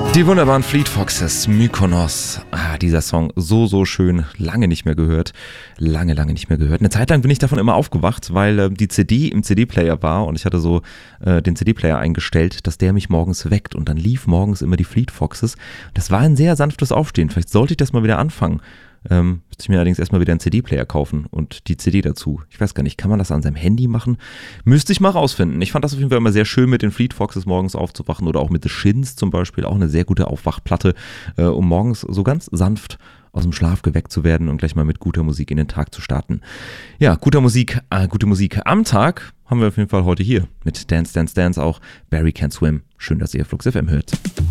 Die wunderbaren Fleet Foxes, Mykonos. Dieser Song, so schön, lange nicht mehr gehört. Lange nicht mehr gehört. Eine Zeit lang bin ich davon immer aufgewacht, weil die CD im CD-Player war und ich hatte so den CD-Player eingestellt, dass der mich morgens weckt und dann lief morgens immer die Fleet Foxes. Das war ein sehr sanftes Aufstehen. Vielleicht sollte ich das mal wieder anfangen. Müsste ich mir allerdings erstmal wieder einen CD-Player kaufen und die CD dazu. Ich weiß gar nicht, kann man das an seinem Handy machen? Müsste ich mal rausfinden. Ich fand das auf jeden Fall immer sehr schön, mit den Fleet Foxes morgens aufzuwachen oder auch mit The Shins zum Beispiel, auch eine sehr gute Aufwachplatte, um morgens so ganz sanft aus dem Schlaf geweckt zu werden und gleich mal mit guter Musik in den Tag zu starten. Ja, gute Musik am Tag haben wir auf jeden Fall heute hier mit Dance, Dance, Dance auch. Barry Can't Swim. Schön, dass ihr Flux FM hört.